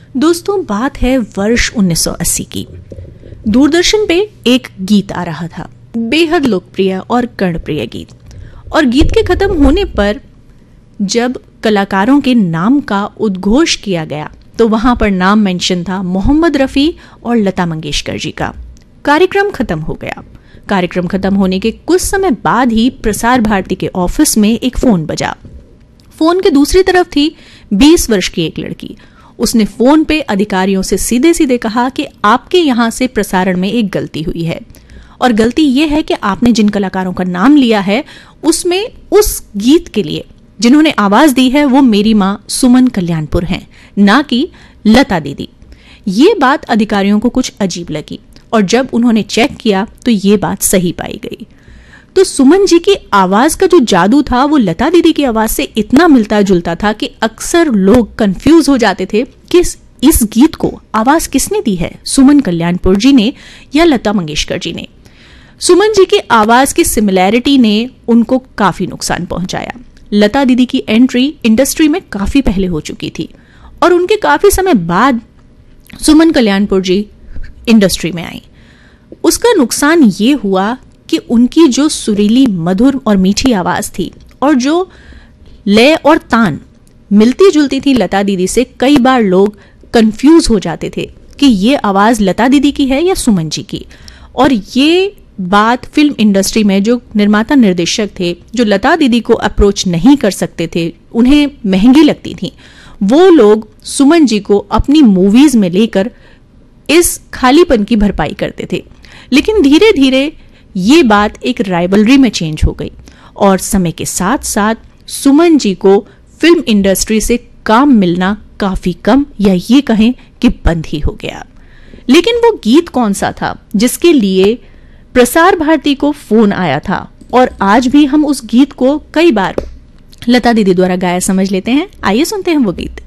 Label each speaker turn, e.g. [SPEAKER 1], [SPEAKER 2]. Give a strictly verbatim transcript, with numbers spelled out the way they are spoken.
[SPEAKER 1] दोस्तों, बात है वर्ष उन्नीस सौ अस्सी की। दूरदर्शन पे एक गीत आ रहा था, बेहद लोकप्रिय और कर्णप्रिय गीत। और गीत के खत्म होने पर जब कलाकारों के नाम का उद्घोष किया गया तो वहां पर नाम मेंशन था मोहम्मद रफी और लता मंगेशकर जी का। कार्यक्रम खत्म हो गया। कार्यक्रम खत्म होने के कुछ समय बाद ही प्रसार भारती के ऑफिस में एक फोन बजा। फोन के दूसरी तरफ थी बीस वर्ष की एक लड़की। उसने फोन पे अधिकारियों से सीधे सीधे कहा कि आपके यहां से प्रसारण में एक गलती हुई है, और गलती यह है कि आपने जिन कलाकारों का नाम लिया है उसमें उस गीत के लिए जिन्होंने आवाज दी है वो मेरी मां सुमन कल्याणपुर हैं, ना कि लता दीदी। ये बात अधिकारियों को कुछ अजीब लगी और जब उन्होंने चेक किया तो ये बात सही पाई गई। तो सुमन जी की आवाज का जो जादू था वो लता दीदी की आवाज से इतना मिलता जुलता था कि अक्सर लोग कंफ्यूज हो जाते थे कि इस गीत को आवाज किसने दी है, सुमन कल्याणपुर जी ने या लता मंगेशकर जी ने। सुमन जी की आवाज की सिमिलैरिटी ने उनको काफी नुकसान पहुंचाया। लता दीदी की एंट्री इंडस्ट्री में काफी पहले हो चुकी थी और उनके काफी समय बाद सुमन कल्याणपुर जी इंडस्ट्री में आई। उसका नुकसान ये हुआ कि उनकी जो सुरीली, मधुर और मीठी आवाज थी और जो लय और तान मिलती जुलती थी लता दीदी से, कई बार लोग कंफ्यूज हो जाते थे कि ये आवाज लता दीदी की है या सुमन जी की। और ये बात फिल्म इंडस्ट्री में जो निर्माता निर्देशक थे, जो लता दीदी को अप्रोच नहीं कर सकते थे, उन्हें महंगी लगती थी, वो लोग सुमन जी को अपनी मूवीज में लेकर इस खालीपन की भरपाई करते थे। लेकिन धीरे धीरे ये बात एक राइवलरी में चेंज हो गई और समय के साथ साथ सुमन जी को फिल्म इंडस्ट्री से काम मिलना काफी कम या ये कहें कि बंद ही हो गया। लेकिन वो गीत कौन सा था जिसके लिए प्रसार भारती को फोन आया था, और आज भी हम उस गीत को कई बार लता दीदी द्वारा गाया समझ लेते हैं। आइए सुनते हैं वो गीत।